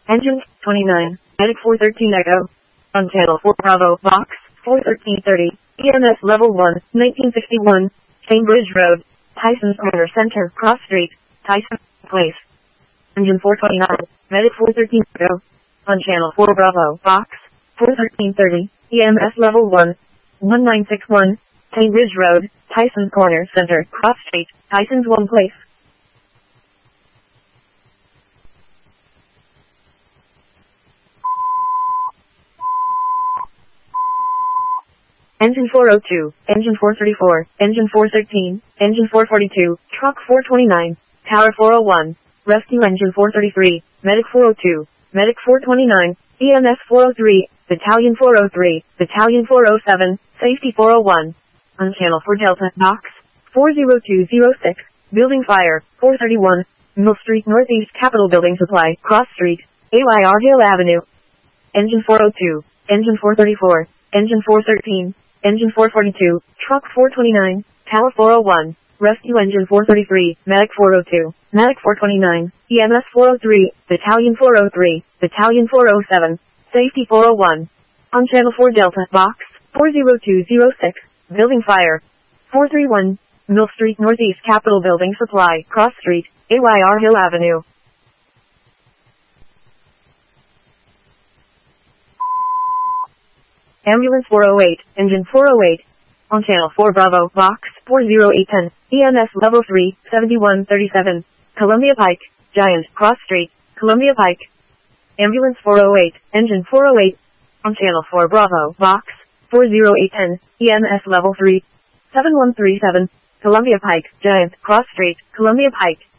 Engine 29, Medic 413 Echo. On channel 4 Bravo, Box 41330, EMS Level 1, 1961, Cambridge Road, Tyson's Corner Center, Cross Street, Tyson Place. Engine 429, Medic 413 Echo. On channel 4 Bravo, Box 41330, EMS Level 1, 1961, Cambridge Road, Tyson's Corner Center, Cross Street, Tyson's One Place. Engine 402, Engine 434, Engine 413, Engine 442, Truck 429, Tower 401, Rescue Engine 433, Medic 402, Medic 429, EMS 403, Battalion 403, Battalion 407, Safety 401. On channel 4 Delta, Box 40206, Building Fire, 431, Mill Street Northeast Capitol Building Supply, Cross Street, AYR Hill Avenue. Engine 402, Engine 434, Engine 413, Engine 442, Truck 429, Tower 401, Rescue Engine 433, Medic 402, Medic 429, EMS 403, Battalion 403, Battalion 407, Safety 401. On channel 4 Delta, Box 40206, Building Fire, 431, Mill Street Northeast Capitol Building Supply, Cross Street, AYR Hill Avenue. Ambulance 408, Engine 408. On channel 4 Bravo, Box 40810, EMS Level 3, 7137, Columbia Pike, Giant, Cross Street, Columbia Pike. Ambulance 408, Engine 408. On channel 4 Bravo, Box 40810, EMS Level 3, 7137, Columbia Pike, Giant, Cross Street, Columbia Pike.